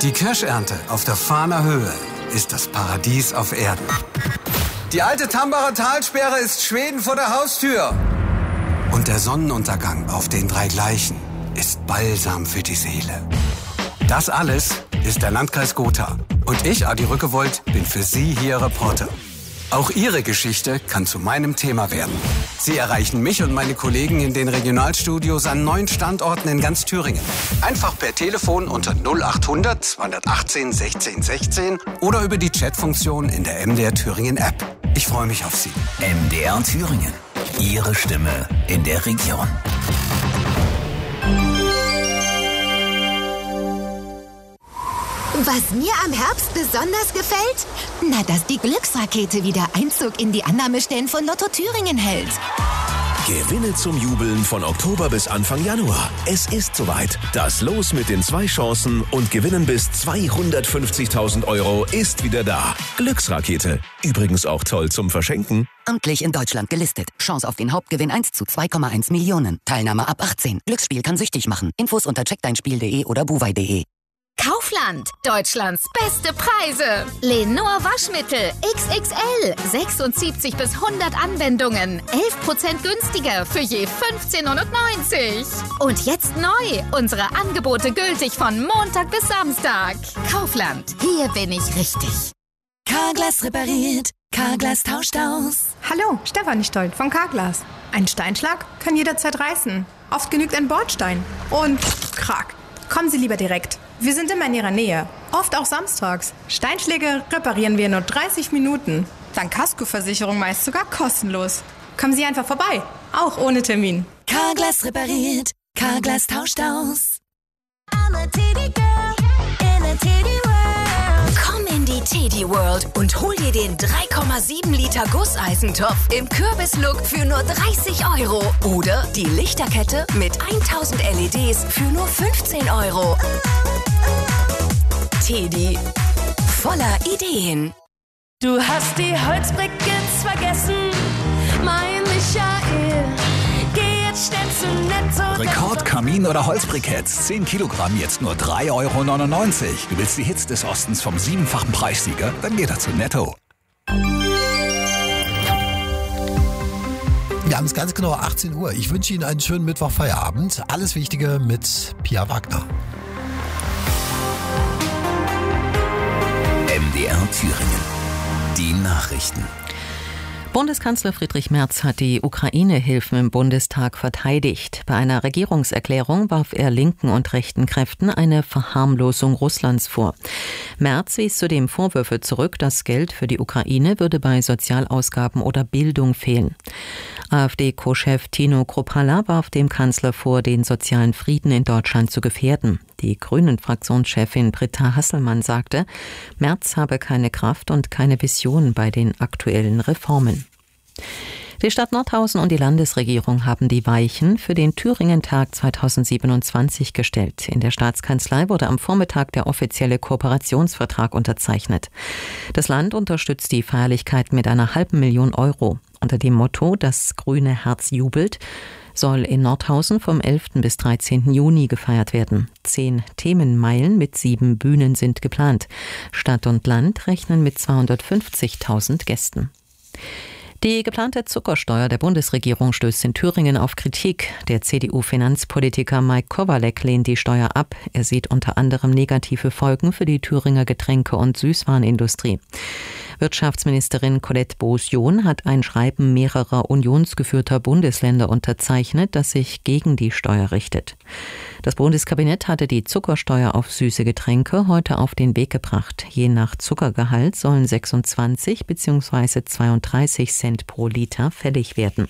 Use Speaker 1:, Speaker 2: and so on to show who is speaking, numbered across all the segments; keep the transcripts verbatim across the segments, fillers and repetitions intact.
Speaker 1: Die Kirschernte auf der Fahner Höhe ist das Paradies auf Erden. Die alte Tambacher Talsperre ist Schweden vor der Haustür. Und der Sonnenuntergang auf den drei Gleichen ist Balsam für die Seele. Das alles ist der Landkreis Gotha. Und ich, Adi Rückewold, bin für Sie hier Reporter. Auch Ihre Geschichte kann zu meinem Thema werden. Sie erreichen mich und meine Kollegen in den Regionalstudios an neun Standorten in ganz Thüringen. Einfach per Telefon unter null achthundert zweihundertachtzehn sechzehn sechzehn oder über die Chatfunktion in der M D R Thüringen App. Ich freue mich auf Sie.
Speaker 2: M D R Thüringen. Ihre Stimme in der Region.
Speaker 3: Was mir am Herbst besonders gefällt? Na, dass die Glücksrakete wieder Einzug in die Annahmestellen von Lotto Thüringen hält.
Speaker 4: Gewinne zum Jubeln von Oktober bis Anfang Januar. Es ist soweit. Das Los mit den zwei Chancen und Gewinnen bis zweihundertfünfzigtausend Euro ist wieder da. Glücksrakete. Übrigens auch toll zum Verschenken.
Speaker 5: Amtlich in Deutschland gelistet. Chance auf den Hauptgewinn eins zu zwei Komma eins Millionen. Teilnahme ab achtzehn. Glücksspiel kann süchtig machen. Infos unter check dein spiel punkt de oder buwei punkt de.
Speaker 6: Kaufland, Deutschlands beste Preise. Lenor Waschmittel X X L, sechsundsiebzig bis hundert Anwendungen, elf Prozent günstiger für je fünfzehn neunundneunzig. Und jetzt neu, unsere Angebote gültig von Montag bis Samstag. Kaufland, hier bin ich richtig.
Speaker 3: Carglass repariert, Carglass tauscht aus.
Speaker 7: Hallo, Stefanie Stolt von Carglass. Ein Steinschlag kann jederzeit reißen. Oft genügt ein Bordstein. Und krack. Kommen Sie lieber direkt. Wir sind immer in Ihrer Nähe. Oft auch samstags. Steinschläge reparieren wir in nur dreißig Minuten. Dank Kaskoversicherung meist sogar kostenlos. Kommen Sie einfach vorbei. Auch ohne Termin.
Speaker 3: Carglass repariert, Carglass tauscht aus.
Speaker 6: Komm in die Teddy World und hol dir den drei Komma sieben Liter Gusseisentopf im Kürbislook für nur dreißig Euro. Oder die Lichterkette mit tausend L E Ds für nur fünfzehn Euro. Teddy, voller Ideen.
Speaker 8: Du hast die Holzbriketts vergessen, mein Michael. Geh jetzt schnell zu Netto.
Speaker 2: Rekord Kamin- oder Holzbriketts. zehn Kilogramm, jetzt nur drei Euro neunundneunzig. Du willst die Hits des Ostens vom siebenfachen Preissieger? Dann geh doch zu Netto.
Speaker 9: Wir haben es ganz genau achtzehn Uhr. Ich wünsche Ihnen einen schönen Mittwochfeierabend. Alles Wichtige mit Pia Wagner.
Speaker 2: M D R Thüringen. Die Nachrichten.
Speaker 10: Bundeskanzler Friedrich Merz hat die Ukraine-Hilfen im Bundestag verteidigt. Bei einer Regierungserklärung warf er linken und rechten Kräften eine Verharmlosung Russlands vor. Merz wies zudem Vorwürfe zurück, das Geld für die Ukraine würde bei Sozialausgaben oder Bildung fehlen. AfD-Co-Chef Tino Kruppalla warf dem Kanzler vor, den sozialen Frieden in Deutschland zu gefährden. Die Grünen-Fraktionschefin Britta Hasselmann sagte, Merz habe keine Kraft und keine Vision bei den aktuellen Reformen. Die Stadt Nordhausen und die Landesregierung haben die Weichen für den Thüringen-Tag zweitausendsiebenundzwanzig gestellt. In der Staatskanzlei wurde am Vormittag der offizielle Kooperationsvertrag unterzeichnet. Das Land unterstützt die Feierlichkeit mit einer halben Million Euro. Unter dem Motto »Das grüne Herz jubelt« soll in Nordhausen vom elften bis dreizehnten Juni gefeiert werden. Zehn Themenmeilen mit sieben Bühnen sind geplant. Stadt und Land rechnen mit zweihundertfünfzigtausend Gästen. Die geplante Zuckersteuer der Bundesregierung stößt in Thüringen auf Kritik. Der C D U-Finanzpolitiker Mike Kowalek lehnt die Steuer ab. Er sieht unter anderem negative Folgen für die Thüringer Getränke- und Süßwarenindustrie. Wirtschaftsministerin Colette Boos-John hat ein Schreiben mehrerer unionsgeführter Bundesländer unterzeichnet, das sich gegen die Steuer richtet. Das Bundeskabinett hatte die Zuckersteuer auf süße Getränke heute auf den Weg gebracht. Je nach Zuckergehalt sollen sechsundzwanzig bzw. zweiunddreißig Cent pro Liter fällig werden.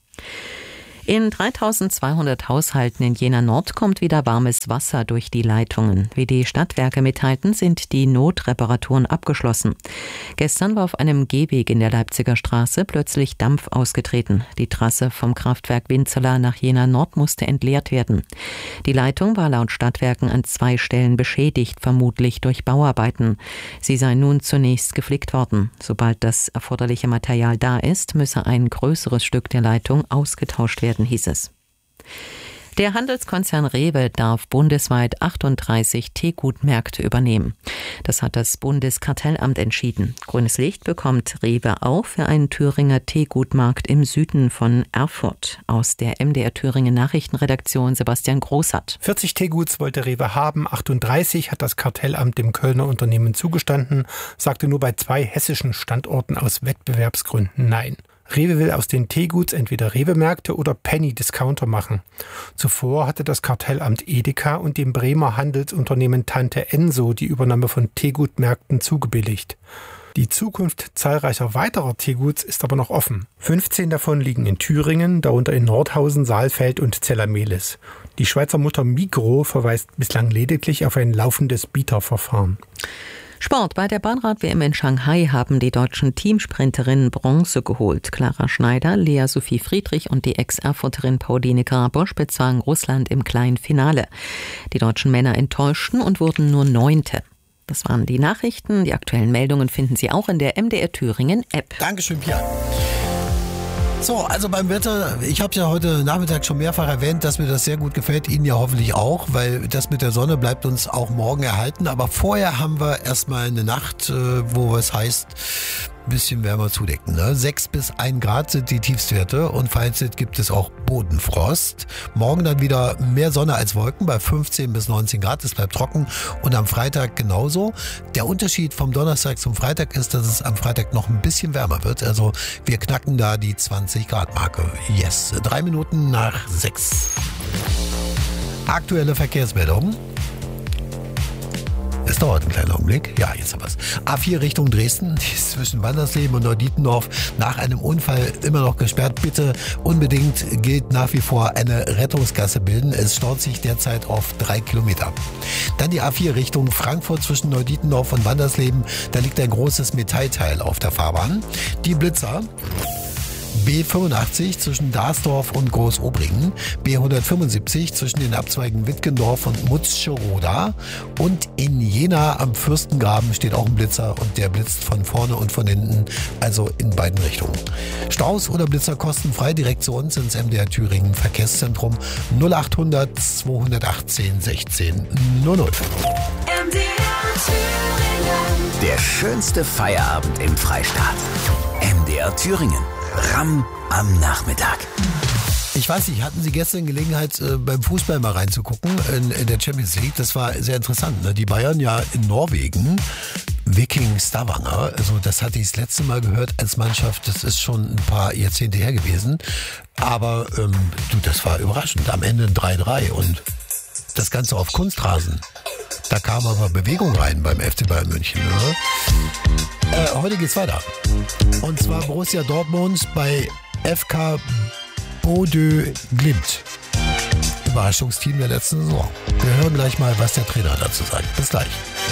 Speaker 10: In dreitausendzweihundert Haushalten in Jena Nord kommt wieder warmes Wasser durch die Leitungen. Wie die Stadtwerke mitteilten, sind die Notreparaturen abgeschlossen. Gestern war auf einem Gehweg in der Leipziger Straße plötzlich Dampf ausgetreten. Die Trasse vom Kraftwerk Winzerla nach Jena Nord musste entleert werden. Die Leitung war laut Stadtwerken an zwei Stellen beschädigt, vermutlich durch Bauarbeiten. Sie sei nun zunächst geflickt worden. Sobald das erforderliche Material da ist, müsse ein größeres Stück der Leitung ausgetauscht werden, hieß es. Der Handelskonzern Rewe darf bundesweit achtunddreißig Teegutmärkte übernehmen. Das hat das Bundeskartellamt entschieden. Grünes Licht bekommt Rewe auch für einen Thüringer Teegutmarkt im Süden von Erfurt. Aus der M D R Thüringen Nachrichtenredaktion Sebastian Großart.
Speaker 11: vierzig Teeguts wollte Rewe haben, achtunddreißig hat das Kartellamt dem Kölner Unternehmen zugestanden, sagte nur bei zwei hessischen Standorten aus Wettbewerbsgründen Nein. Rewe will aus den Teeguts entweder Rewe-Märkte oder Penny-Discounter machen. Zuvor hatte das Kartellamt Edeka und dem Bremer Handelsunternehmen Tante Enso die Übernahme von Teegutmärkten zugebilligt. Die Zukunft zahlreicher weiterer Teeguts ist aber noch offen. fünfzehn davon liegen in Thüringen, darunter in Nordhausen, Saalfeld und Zellamelis. Die Schweizer Mutter Migros verweist bislang lediglich auf ein laufendes Bieterverfahren.
Speaker 10: Sport. Bei der Bahnrad-W M in Shanghai haben die deutschen Teamsprinterinnen Bronze geholt. Clara Schneider, Lea Sophie Friedrich und die Ex-Erfurterin Pauline Karabosch bezwangen Russland im kleinen Finale. Die deutschen Männer enttäuschten und wurden nur Neunte. Das waren die Nachrichten. Die aktuellen Meldungen finden Sie auch in der M D R Thüringen App.
Speaker 9: Dankeschön, Pia. So, also beim Wetter, ich habe ja heute Nachmittag schon mehrfach erwähnt, dass mir das sehr gut gefällt, Ihnen ja hoffentlich auch, weil das mit der Sonne bleibt uns auch morgen erhalten. Aber vorher haben wir erstmal eine Nacht, wo es heißt, ein bisschen wärmer zudecken. Ne? sechs bis ein Grad sind die Tiefstwerte und vereinzelt gibt es auch Bodenfrost. Morgen dann wieder mehr Sonne als Wolken bei fünfzehn bis neunzehn Grad. Es bleibt trocken und am Freitag genauso. Der Unterschied vom Donnerstag zum Freitag ist, dass es am Freitag noch ein bisschen wärmer wird. Also wir knacken da die zwanzig Grad Marke. Yes, drei Minuten nach sechs. Aktuelle Verkehrsmeldungen. Es dauert einen kleinen Augenblick. Ja, jetzt haben wir es. A vier Richtung Dresden, die ist zwischen Wandersleben und Neudietendorf nach einem Unfall immer noch gesperrt. Bitte unbedingt gilt nach wie vor eine Rettungsgasse bilden. Es staut sich derzeit auf drei Kilometer. Dann die A vier Richtung Frankfurt zwischen Neudietendorf und Wandersleben. Da liegt ein großes Metallteil auf der Fahrbahn. Die Blitzer. B fünfundachtzig zwischen Darsdorf und Großobringen, B hundertfünfundsiebzig zwischen den Abzweigen Wittgendorf und Mutzscheroda und in Jena am Fürstengraben steht auch ein Blitzer und der blitzt von vorne und von hinten, also in beiden Richtungen. Staus oder Blitzer kostenfrei direkt zu uns ins M D R Thüringen Verkehrszentrum null achthundert zweihundertachtzehn sechzehn null null.
Speaker 4: M D R Thüringen. Der schönste Feierabend im Freistaat. M D R Thüringen. Ramm am Nachmittag.
Speaker 9: Ich weiß nicht, hatten Sie gestern Gelegenheit, äh, beim Fußball mal reinzugucken in, in der Champions League? Das war sehr interessant. Ne? Die Bayern ja in Norwegen, Viking Stavanger, also das hatte ich das letzte Mal gehört als Mannschaft, das ist schon ein paar Jahrzehnte her gewesen. Aber ähm, du, das war überraschend. Am Ende ein drei drei und das Ganze auf Kunstrasen. Da kam aber Bewegung rein beim F C Bayern München. Ne? Äh, heute geht's weiter. Und zwar Borussia Dortmund bei F K Bodø Glimt. Überraschungsteam der letzten Saison. Wir hören gleich mal, was der Trainer dazu sagt. Bis gleich.